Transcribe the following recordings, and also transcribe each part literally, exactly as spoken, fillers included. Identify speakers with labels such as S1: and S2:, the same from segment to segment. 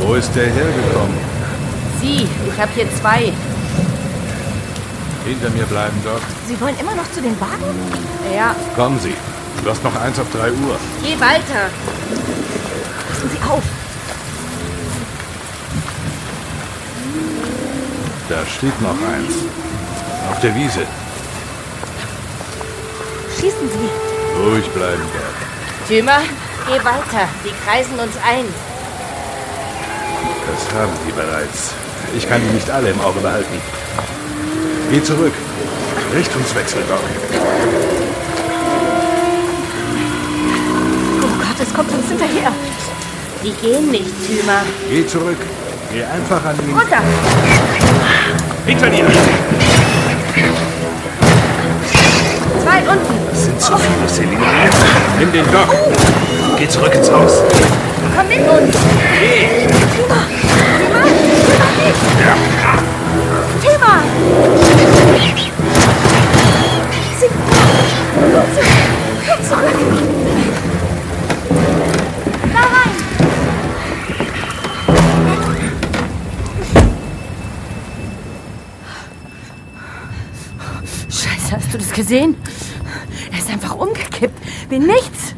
S1: Wo ist der hergekommen?
S2: Sie, ich habe hier zwei.
S1: Hinter mir bleiben, Doc.
S2: Sie wollen immer noch zu den Wagen? Ja.
S1: Kommen Sie. Du hast noch eins auf drei Uhr.
S2: Geh weiter. Passen Sie auf.
S1: Da steht noch eins. Auf der Wiese.
S2: Schießen Sie.
S1: Ruhig bleiben, Doc.
S2: Tümer, geh weiter. Die kreisen uns ein.
S1: Das haben die bereits. Ich kann die nicht alle im Auge behalten. Geh zurück. Richtungswechsel, Doc.
S2: Oh Gott, es kommt uns hinterher. Die gehen nicht, Tümer.
S1: Geh zurück. Geh einfach an ihn.
S2: Runter.
S1: Hinter dir.
S2: Zwei unten.
S1: Das sind zu viele, Selina. Nimm den Doc. Geh zurück ins Haus.
S2: Komm mit uns.
S1: Geh.
S2: Tümer. Tümer. Tümer, nicht.
S1: Ja.
S2: Tümer. Sie. Komm zurück. Komm zurück. Da rein. Scheiße, hast du das gesehen? Er ist einfach umgekippt. Wie nichts.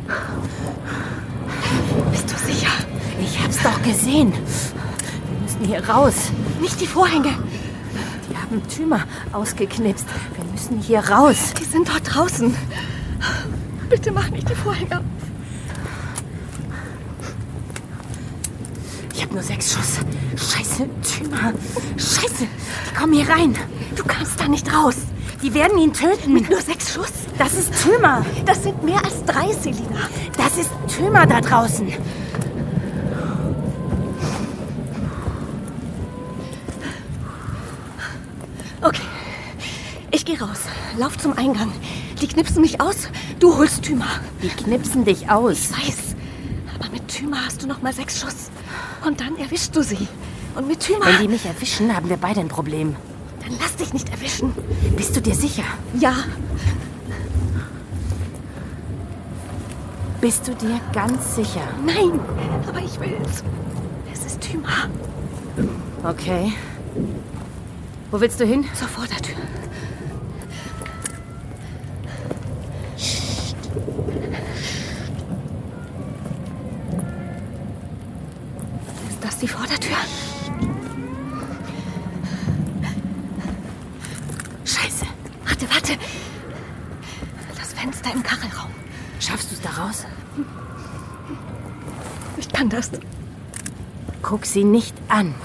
S2: Bist du sicher? Ich hab's doch gesehen. Wir müssen hier raus. Nicht die Vorhänge. Die haben Tümer ausgeknipst. Wir müssen hier raus. Die sind dort draußen. Bitte mach nicht die Vorhänge auf. Ich hab nur sechs Schuss. Scheiße, Tümer. Scheiße, die kommen hier rein. Du kannst da nicht raus. Die werden ihn töten. Mit nur sechs Schuss? Das ist Tümer. Das sind mehr als drei, Selina. Das ist Tümer da draußen. Okay, ich gehe raus. Lauf zum Eingang. Die knipsen mich aus. Du holst Tümer. Die knipsen dich aus. Ich weiß. Aber mit Tümer hast du noch mal sechs Schuss. Und dann erwischst du sie. Und mit Tümer... Wenn die mich erwischen, haben wir beide ein Problem. Dann lass dich nicht erwischen. Bist du dir sicher? Ja. Bist du dir ganz sicher? Nein, aber ich will's. Es ist Tümer. Okay. Wo willst du hin? Zur Vordertür. Psst. Ist das die Vordertür? Scheiße. Warte, warte. Das Fenster im Kachelraum. Schaffst du es da raus? Ich kann das. Guck sie nicht an.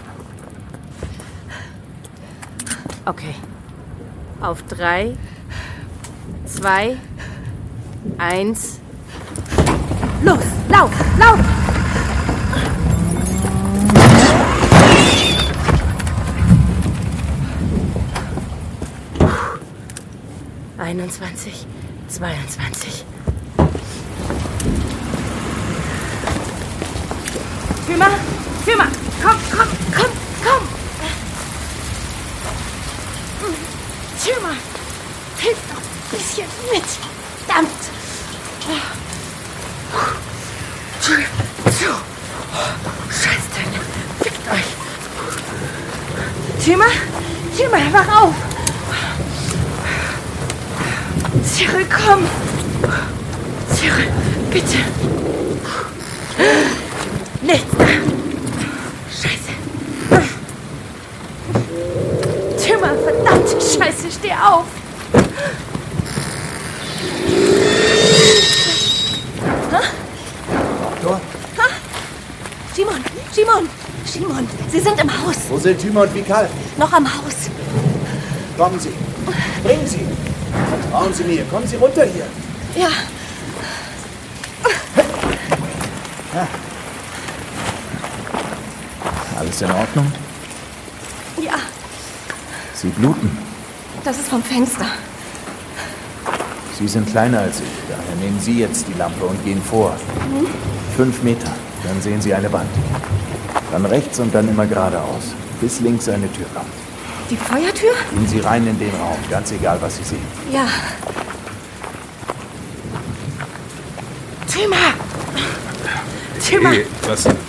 S2: Okay. Auf drei, zwei, eins. Los, lauf, lauf! einundzwanzig, zweiundzwanzig. Tümer, Tümer, komm, komm, komm, komm! Tümer, hilf doch ein bisschen mit. Verdammt! Tür zu. Scheiße, fickt euch. Tümer, Tümer, wach auf! Cyril, komm! Cyril, bitte! Nichts da! Scheiße! Tümer, verdammt! Scheiße, steh auf! Ha?
S3: Doktor?
S2: Ha? Simon, Simon, Simon, Sie sind im Haus.
S3: Wo sind Tümer und Vikal?
S2: Noch am Haus.
S3: Kommen Sie. Bringen Sie. Vertrauen Sie mir. Kommen Sie runter hier.
S2: Ja.
S3: Ja. Alles in Ordnung?
S2: Ja,
S3: Sie bluten.
S2: das ist vom Fenster.
S3: Sie sind kleiner als ich. Daher nehmen Sie jetzt die Lampe und gehen vor. Mhm. Fünf Meter. Dann sehen Sie eine Wand. Dann rechts und dann immer geradeaus. Bis links eine Tür kommt.
S2: Die Feuertür?
S3: Gehen Sie rein in den Raum. Ganz egal, was Sie sehen.
S2: Ja. Tümer! Tümer!
S1: Hey, was,